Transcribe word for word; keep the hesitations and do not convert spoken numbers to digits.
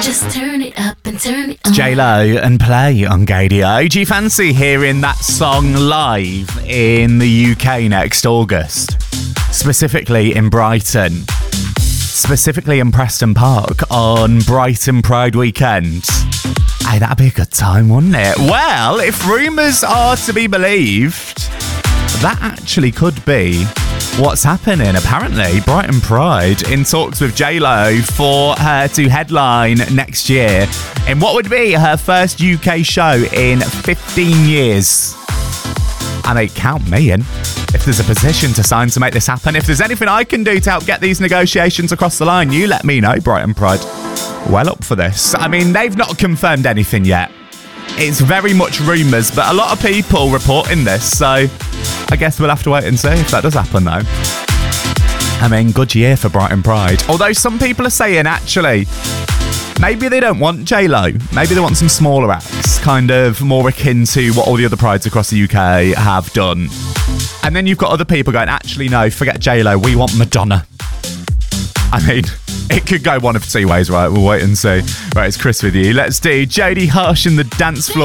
Just turn it up and turn it on. J-Lo and Play on Gadio. Do you fancy hearing that song live in the U K next August? Specifically in Brighton. Specifically in Preston Park on Brighton Pride weekend. Hey, that'd be a good time, wouldn't it? Well, if rumours are to be believed, that actually could be what's happening. Apparently, Brighton Pride in talks with J-Lo for her to headline next year in what would be her first U K show in fifteen years. And they count me in. If there's a position to sign to make this happen, if there's anything I can do to help get these negotiations across the line, you let me know, Brighton Pride. Well up for this. I mean, they've not confirmed anything yet. It's very much rumours, but a lot of people reporting this, so I guess we'll have to wait and see if that does happen, though. I mean, good year for Brighton Pride. Although some people are saying, actually, maybe they don't want J-Lo. Maybe they want some smaller acts, kind of more akin to what all the other prides across the U K have done. And then you've got other people going, actually, no, forget J-Lo, we want Madonna. I mean, it could go one of two ways, right? We'll wait and see. Right, it's Chris with you. Let's do Jodie Hush in the dance floor.